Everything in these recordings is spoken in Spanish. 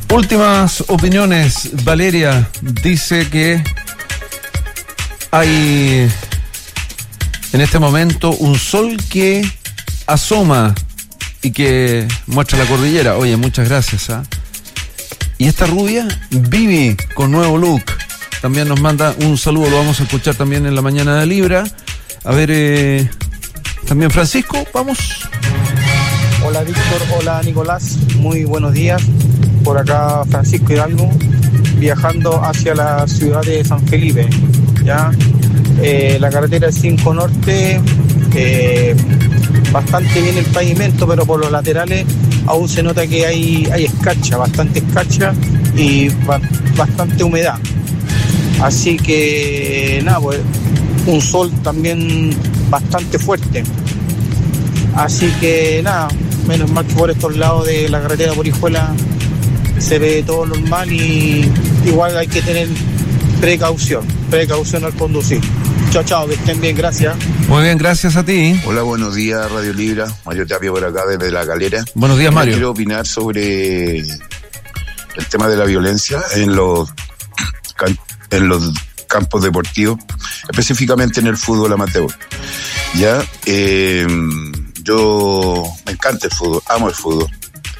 Últimas opiniones. Valeria dice que hay en este momento un sol que asoma y que muestra la cordillera. Oye, muchas gracias. Y esta rubia, Vivi, con nuevo look, también nos manda un saludo. Lo vamos a escuchar también en la mañana de Libra. A ver, también Francisco, vamos. Hola Víctor, hola Nicolás, muy buenos días. Por acá Francisco Hidalgo, viajando hacia la ciudad de San Felipe. ¿Ya? La carretera 5 Norte, bastante bien el pavimento, pero por los laterales aún se nota que hay escarcha, bastante escarcha y bastante humedad. Así que nada, pues un sol también bastante fuerte. Así que nada, menos mal que por estos lados de la carretera por Orihuela se ve todo normal y igual hay que tener precaución al conducir. Chao, que estén bien, gracias. Muy bien, gracias a ti. Hola, buenos días, Radio Libra. Mario Tapia por acá desde La Calera. Buenos días, Mario. Quiero opinar sobre el tema de la violencia en los campos deportivos, específicamente en el fútbol amateur. Ya, yo me encanta el fútbol, amo el fútbol.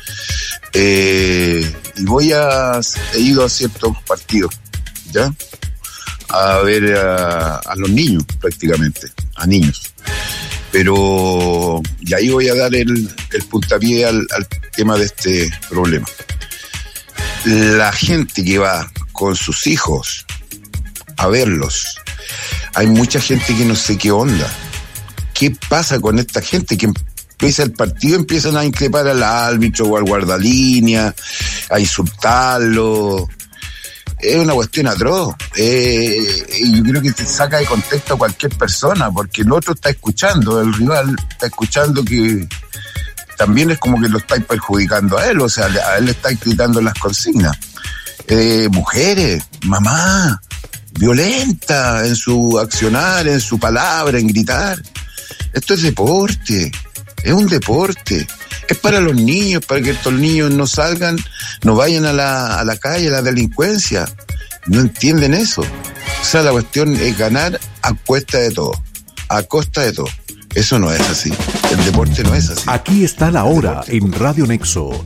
Y he ido a ciertos partidos, ¿ya? A ver a los niños, prácticamente, a niños. Pero, y ahí voy a dar el puntapié al tema de este problema. La gente que va con sus hijos a verlos, hay mucha gente que no sé qué onda. ¿Qué pasa con esta gente que empieza el partido, empiezan a increpar al árbitro o al guardalínea, a insultarlo? Es una cuestión atroz. Yo creo que te saca de contexto a cualquier persona, porque el otro está escuchando, el rival está escuchando, que también es como que lo estáis perjudicando a él, o sea, a él le estáis gritando las consignas. Mujeres, mamá, violenta en su accionar, en su palabra, en gritar. Esto es deporte, es un deporte. Es para los niños, para que estos niños no salgan, no vayan a la calle, a la delincuencia. No entienden eso. O sea, la cuestión es ganar a cuesta de todo, a costa de todo. Eso no es así. El deporte no es así. Aquí está la hora en Radio Nexo.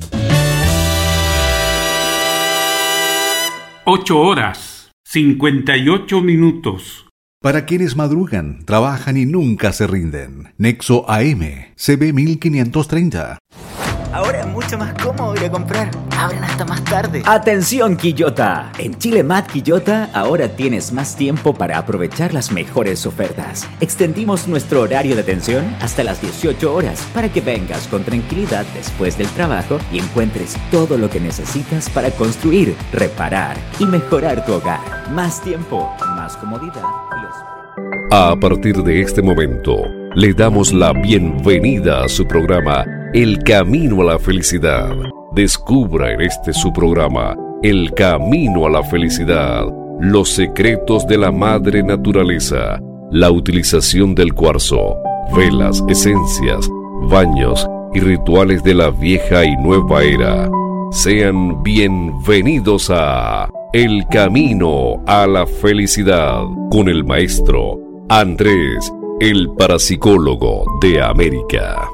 8:58. Para quienes madrugan, trabajan y nunca se rinden. Nexo AM, CB 1530. Ahora es mucho más cómodo ir a comprar. Abren hasta más tarde. ¡Atención, Quillota! En Chile Mat Quillota ahora tienes más tiempo para aprovechar las mejores ofertas. Extendimos nuestro horario de atención hasta las 18 horas para que vengas con tranquilidad después del trabajo y encuentres todo lo que necesitas para construir, reparar y mejorar tu hogar. Más tiempo, más comodidad. A partir de este momento, le damos la bienvenida a su programa El Camino a la Felicidad. Descubra en este su programa El Camino a la Felicidad, los secretos de la madre naturaleza, la utilización del cuarzo, velas, esencias, baños y rituales de la vieja y nueva era. Sean bienvenidos a El Camino a la Felicidad con el maestro Andrés, el parapsicólogo de América.